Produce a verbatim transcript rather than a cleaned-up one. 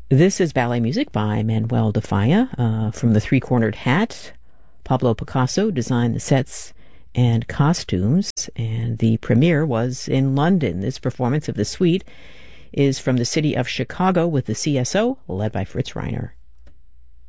This is ballet music by Manuel de Falla uh, from The Three-Cornered Hat. Pablo Picasso designed the sets and costumes, and the premiere was in London. This performance of the suite is from the city of Chicago with the C S O, led by Fritz Reiner.